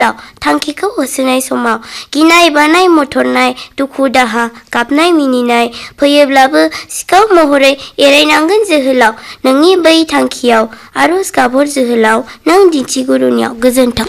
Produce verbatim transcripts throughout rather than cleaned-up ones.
थांखिखौ होसोनाय समाव गिनाय बानाय मथरनाय दुखु दाहा गाबनाय मिनिनाय फैयोब्लाबो सिखाव महरै एरायनांगोन जोहोलाव नोंनि बै थांखियाव आरज गाबहर जोहोलाव नों दिन्थिगुरुनियाव गोजोन्थों।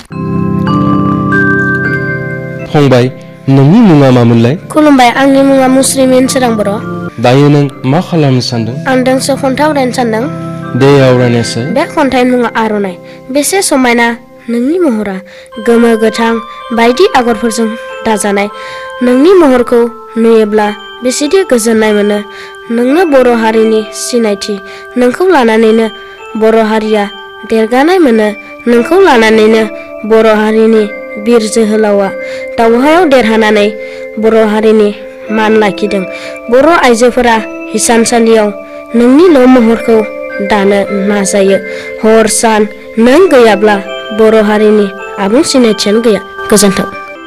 फंबाय नोंनि मुङा मामोनलाय? खुलुमबाय आंनि मुङा मुस्रिमिन सोरां बर'। दायो नों मा खालामनो सानदों? आं दोंसे खन्थाइ आवरायनो सानदों। दे आवरायनायसाय। बे खन्थाइनि मुङा आर'नाइ। बेसे समायना नोंनि महरा गोमो गोथां बायदि आगरफोरजों दाजानाय नोंनि महरखौ नुयोब्ला बेसेदि गोजोननाय मोनो। नोंनो बर' हारिनि सिनायथि नोंखौ लानानैनो बर' हारिया देरगानाय मोनो। नोंखौ लानानैनो बर' हारिनि बिर जोहोलावा दावहायाव देरहानानै बर' हारिनि मान लाखिदों। बर' आइजोफोरा हिसानसालियाव नोंनिल' महरखौ दानो नाजायो हर सान नों गैयाब्ला बर' हारिनि आबुं सिनायथियानो गैया। गोजोन्थों।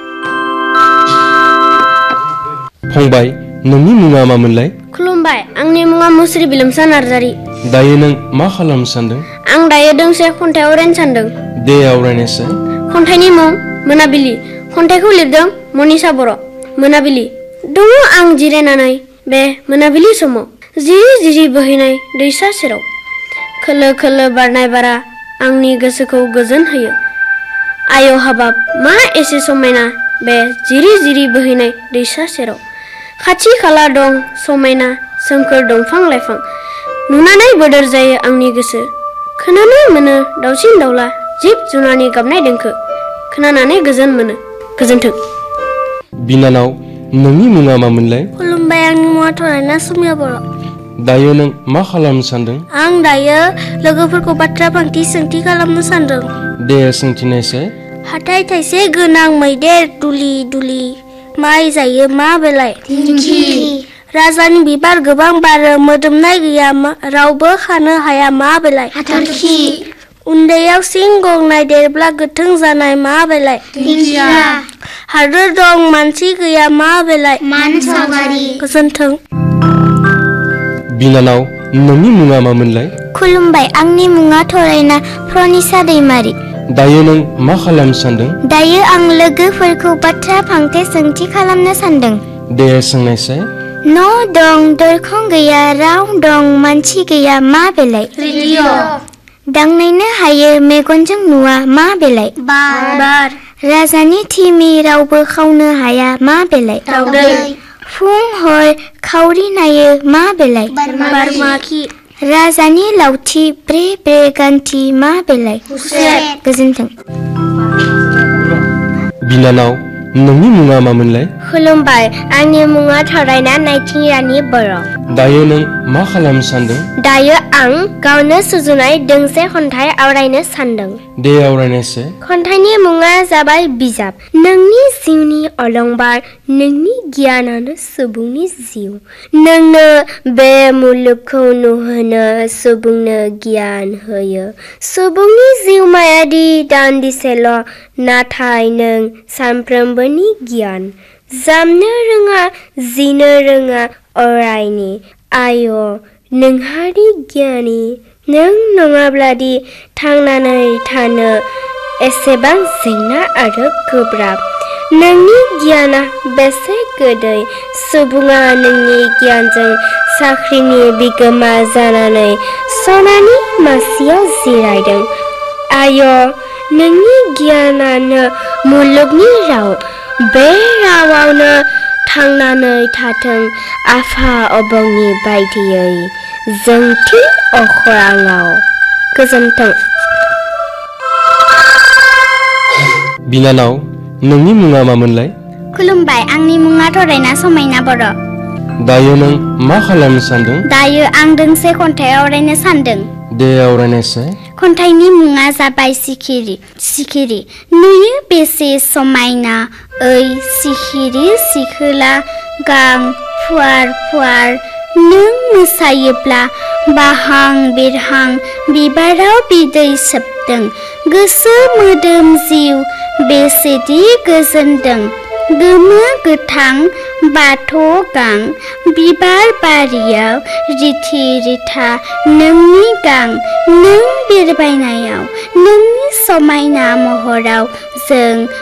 फंबाय नोंनि मुङा मामोनलाय? खुलुमबाय आंनि मुङा मुस्रि बिलोमसा नार्जारि। दायो नों मा खालामनो सानदों? आं दायो दोंसे खन्थाइ आवरायनो सानदों। दे आवरायनायसाय। खन्थाइनि मुं मोनाबिलि। खन्थाइखौ लिरदों मनिषा बर'। मोनाबिलि दङ आं जिरायनानै बे मोनाबिलि समाव जिरि जिरि बोहैनाय दैसा सेराव खोलो खोलो बारनाय बारा आंनि गोसोखौ गोजोन होयो। आय' हाबाब मा एसे समायना बे जिरि जिरि बोहैनाय दैसा सेराव खाथि खाला दं समायना सोमखोर दंफां लाइफां नुनानै बोदोर जायो आंनि गोसो। खोनानो मोनो दाउसिन दाउला जिब जुनारनि गाबनाय देंखो खोनानानै गोजोन मोनो। गोजोन्थों। बिनानाव नोंनि मुङा मामोनलाय? खुलुमबाय आंनि मुङा थरायना सुमिया बर'। दायो नों मा खालामनो सानदों? आं दायो लोगोफोरखौ बाथ्रा फांथि सोंथि खालामनो सानदों। दे सोंथिनायसाय। हाथाय थाइसे गोनां मैदेर दुलि दुलि माइ जायो मा बेलाय? दिंखि। राजानि बिबार गोबां बारो मोदोमनाय गैया रावबो खानो हाया मा बेलाय? हाथरखि। उन्दैयाव सिं गंनाय देरब्ला गोथों जानाय मा बेलाय? दिंखिया। हादोर दं मानसि गैया मा बेलाय? मान सावगारि। गोजोन्थों। बिनानाव नोंनि मुङा मामोनलाय? खुलुमबाय आंनि मुङा थरायना प्रनिसा दैमारि। दायो नों मा खालामनो सानदों? दायो आं लोगोफोरखौ बाथ्रा फांथे सोंथि खालामनो सानदों। दे सोंनायसाय। न' दं दरखं गैया राव दं मानसि गैया मा बेलाय? रेडिअ'। दांनायनो हायो मेगनजों नुवा मा बेलाय? बार। बार। राजानि थिमि रावबो खावनो हाया मा बेलाय? दावदै। फुं हर खावरि नायो मा बेलाय? बारमाखि। राजानि लावथि ब्रे ब्रे गान्थि मा बेलाय? हुसेन। गोजोन्थों। बिनानाव नोंनि मुङा मामोनलाय? खुलुमबाय आंनि मुङा थरायना नायथिं रानि बर'। दायो नों मा खालामनो सानदों? दायो आं गावनो सुजुनाय दोंसे खन्थाइ आवरायनो सानदों। दे आवरायनायसाय। खन्थाइनि मुङा जाबाय बिजाब। नोंनि जिउनि अलंबार नोंनि गियानानो सुबुंनि जिउ। नोंनो बे मुलुगखौ नुहोनो सुबुंनो गियान होयो। सुबुंनि जिउमायादि दान्दिसेल' नाथाय नों सानफ्रोमबोनि गियान। जामनो रोङा जिनो रोङा अरायनि आय' नोंहादि गियानि नों नङाब्लादि थांनानै थानो एसेबां जेंना आरो गोब्राब। नोंनि गियाना बेसे गोदै सुबुङा नोंनि गियानजों साख्रिनि बिगोमा जानानै सनानि मासियाव जिरायदों। आय' नोंनि गियानानो मुलुगनि राव बे रावावनो थांनानै थाथों आफा अबंनि बायदियै जोंथि अख्राङाव। गोजोन्थों। बिनानाव नोंनि मुङा मामोनलाय? खुलुमबाय आंनि मुङा थरायना समायना बर'। दायो नों मा खालामनो सानदों? दायो आं दोंसे खन्थाइ आवरायनो सानदों। दे आवरायनायसाय। खन्थाइनि मुङा जाबाय सिखिरि। सिखिरि नुयो बेसे समायना ओइ सिखिरि सिखोला गां फुवार फुवार नों मोसायोब्ला बाहां बिरहां बिबाराव बिदै सोबदों गोसो मोदोम जिउ बेसेदि गोजोनदों। गोमो गोथां बाथ' गां बिबार बारियाव रिथि रिथा नोंनि गां नों बिरबायनायाव नोंनि समायना महराव जों